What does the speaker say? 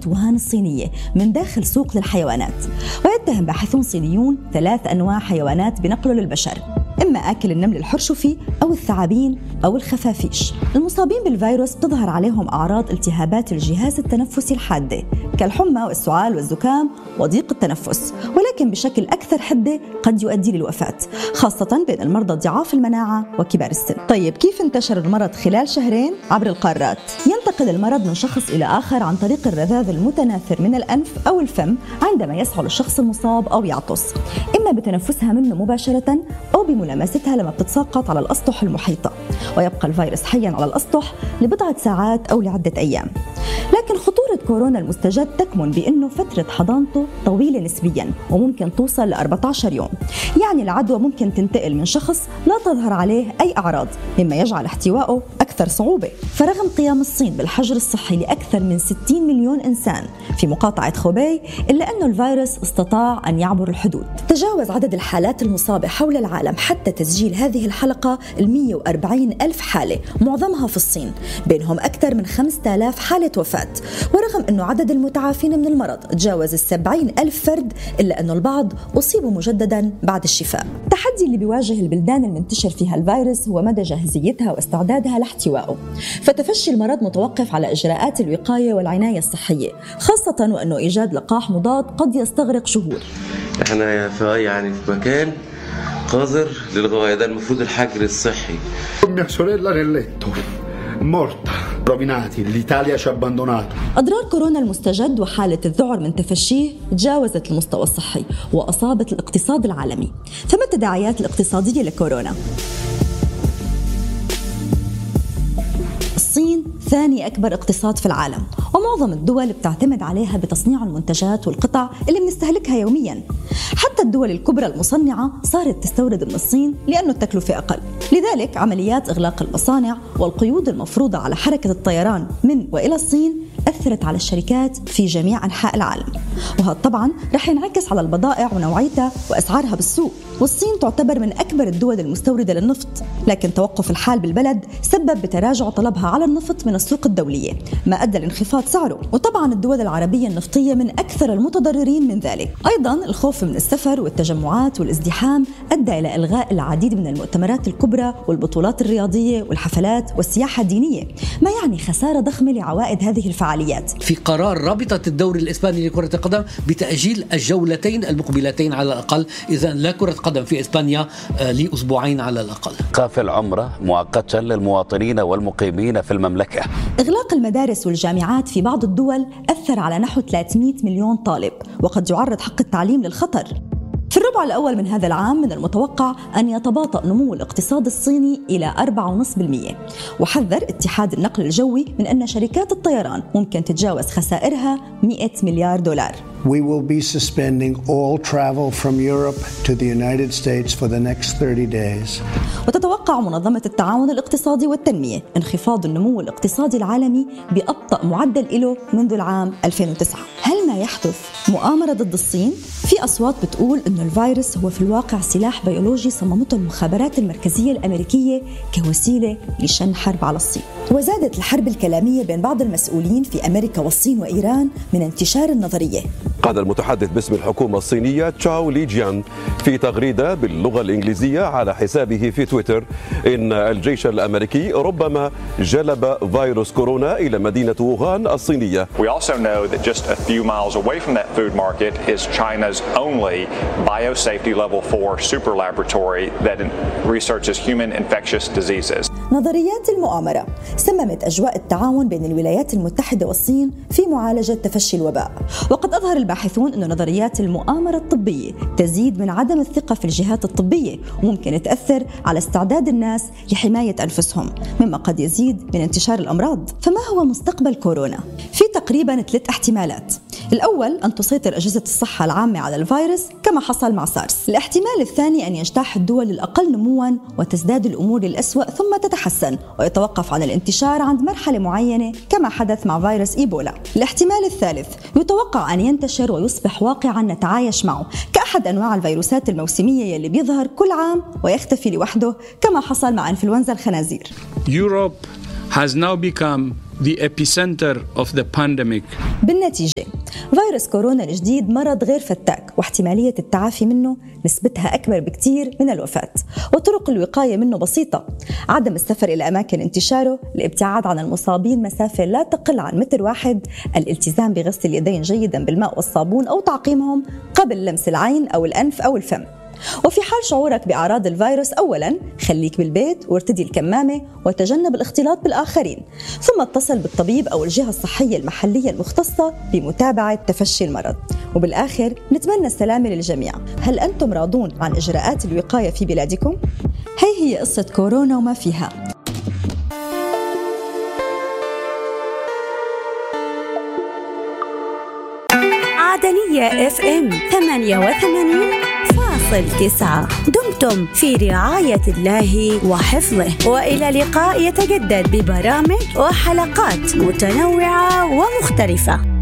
ووهان الصينية من داخل سوق للحيوانات. ويتهم باحثون صينيون 3 أنواع حيوانات بنقله للبشر، إما آكل النمل الحرشفي أو الثعابين أو الخفافيش. المصابين بالفيروس بتظهر عليهم أعراض التهابات الجهاز التنفسي الحادة كالحمى والسعال والزكام وضيق التنفس، ولكن بشكل أكثر حدة قد يؤدي للوفاة، خاصة بين المرضى ضعاف المناعة وكبار السن. طيب كيف انتشر المرض خلال شهرين عبر القارات؟ ينتقل المرض من شخص إلى آخر عن طريق الرذاذ المتناثر من الأنف أو الفم عندما يسعل الشخص المصاب أو يعطس، إما بتنفسها منه مباشرة أو بملامستها لما بتتساقط على الأسطح المحيطة، ويبقى الفيروس حياً على الأسطح لبضعة ساعات أو لعدة أيام. لكن خطورة كورونا المستجد تكمن بأنه فترة حضانته طويلة نسبياً وممكن توصل ل 14 يوم، يعني العدوى ممكن تنتقل من شخص لا تظهر عليه أي أعراض، مما يجعل احتوائه أكثر صعوبة. فرغم قيام الصين بالحجر الصحي لأكثر من 60 مليون إنسان في مقاطعة خوبي، إلا أنه الفيروس استطاع أن يعبر الحدود. تجاوز عدد الحالات المصابة حول العالم حتى تسجيل هذه الحلقة 140 ألف حالة، معظمها في الصين، بينهم أكثر من 5000 حالة وفاة. ورغم أنه عدد المتعافين من المرض تجاوز 70 ألف فرد، إلا أنه البعض أصيبوا مجددا بعد الشفاء. التحدي اللي بيواجه البلدان المنتشر فيها الفيروس هو مدى جاهزيتها واستعدادها لاحتوائه. فتفشي المرض متوقف على إجراءات الوقاية والعناية الصحية، خاصة وأنه إيجاد لقاح مضاد قد يستغرق شهور. احنا في مكان قذر للغاية، ده المفروض الحجر الصحي. mia sorella nel letto morta rovinati l'Italia ci ha abbandonato. أضرار كورونا المستجد وحالة الذعر من تفشيه تجاوزت المستوى الصحي وأصابت الاقتصاد العالمي. فما التداعيات الاقتصادية لكورونا؟ الصين ثاني أكبر اقتصاد في العالم، ومعظم الدول بتعتمد عليها بتصنيع المنتجات والقطع اللي بنستهلكها يومياً. حتى الدول الكبرى المصنعة صارت تستورد من الصين لأنه التكلفة أقل. لذلك عمليات إغلاق المصانع والقيود المفروضة على حركة الطيران من وإلى الصين أثرت على الشركات في جميع أنحاء العالم، وهذا طبعاً رح ينعكس على البضائع ونوعيتها وأسعارها بالسوق. والصين تعتبر من أكبر الدول المستوردة للنفط، لكن توقف الحال بالبلد سبب بتراجع طلبها على النفط من السوق الدولية، ما أدى لانخفاض سعره. وطبعاً الدول العربية النفطية من أكثر المتضررين من ذلك. أيضاً الخوف من السفر والتجمعات والازدحام أدى إلى إلغاء العديد من المؤتمرات الكبرى والبطولات الرياضية والحفلات والسياحة الدينية، ما يعني خسارة ضخمة لعوائد هذه الفعاليات. في قرار رابطة الدوري الإسباني لكرة القدم بتأجيل الجولتين المقبلتين على الأقل، إذن لا كرة قدم في إسبانيا لأسبوعين على الأقل. إيقاف العمرة مؤقتا للمواطنين والمقيمين في المملكة. إغلاق المدارس والجامعات في بعض الدول أثر على نحو 300 مليون طالب، وقد يعرض حق التعليم للخطر. في الربع الأول من هذا العام من المتوقع أن يتباطأ نمو الاقتصاد الصيني إلى 4.5%، وحذر اتحاد النقل الجوي من أن شركات الطيران ممكن تتجاوز خسائرها 100 مليار دولار. We will be suspending all travel from Europe to the United States for the next 30 days. وتتوقع منظمة التعاون الاقتصادي والتنمية انخفاض النمو الاقتصادي العالمي بأبطأ معدل له منذ العام 2009. هل ما يحدث مؤامرة ضد الصين؟ في أصوات بتقول إنه الفيروس هو في الواقع سلاح بيولوجي صممته المخابرات المركزية الأمريكية كوسيلة لشن حرب على الصين. وزادت الحرب الكلامية بين بعض المسؤولين في أمريكا والصين وإيران من انتشار النظرية. قال المتحدث باسم الحكومة الصينية تشاو ليجيان في تغريدة باللغة الإنجليزية على حسابه في تويتر إن الجيش الأمريكي ربما جلب فيروس كورونا إلى مدينة ووهان الصينية. We also know that just a few miles away from that food market is China's only biosafety level 4 super laboratory that researches human infectious diseases. نظريات المؤامرة سممت أجواء التعاون بين الولايات المتحدة والصين في معالجة تفشي الوباء. وقد أظهر الباحثون أن نظريات المؤامرة الطبية تزيد من عدم الثقة في الجهات الطبية، وممكن تأثر على استعداد الناس لحماية أنفسهم، مما قد يزيد من انتشار الأمراض. فما هو مستقبل كورونا؟ في تقريبا 3 احتمالات. الأول أن تسيطر أجهزة الصحة العامة على الفيروس كما حصل مع سارس. الاحتمال الثاني أن يجتاح الدول الأقل نمواً وتزداد الأمور للأسوأ ثم تتحسن ويتوقف عن الانتشار عند مرحلة معينة كما حدث مع فيروس إيبولا. الاحتمال الثالث يتوقع أن ينتشر ويصبح واقعاً نتعايش معه كأحد أنواع الفيروسات الموسمية اللي بيظهر كل عام ويختفي لوحده كما حصل مع إنفلونزا الخنازير. Europe has now become the epicenter of the pandemic. بالنتيجة فيروس كورونا الجديد مرض غير فتاك، واحتمالية التعافي منه نسبتها أكبر بكتير من الوفاة، وطرق الوقاية منه بسيطة: عدم السفر إلى أماكن انتشاره، الابتعاد عن المصابين مسافة لا تقل عن 1 متر، الالتزام بغسل اليدين جيدا بالماء والصابون أو تعقيمهم قبل لمس العين أو الأنف أو الفم. وفي حال شعورك بأعراض الفيروس، أولاً خليك بالبيت وارتدي الكمامة وتجنب الاختلاط بالآخرين، ثم اتصل بالطبيب أو الجهة الصحية المحلية المختصة بمتابعة تفشي المرض. وبالآخر نتمنى السلامة للجميع. هل أنتم راضون عن إجراءات الوقاية في بلادكم؟ هي قصة كورونا وما فيها. عدنية FM 88.9. دمتم في رعاية الله وحفظه، وإلى لقاء يتجدد ببرامج وحلقات متنوعة ومختلفة.